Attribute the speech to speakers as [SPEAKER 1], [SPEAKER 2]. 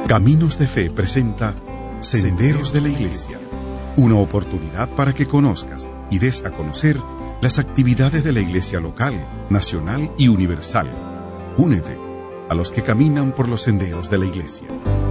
[SPEAKER 1] Caminos de Fe presenta Senderos de la Iglesia, una oportunidad para que conozcas y des a conocer las actividades de la Iglesia local, nacional y universal. Únete a los que caminan por los senderos de la Iglesia.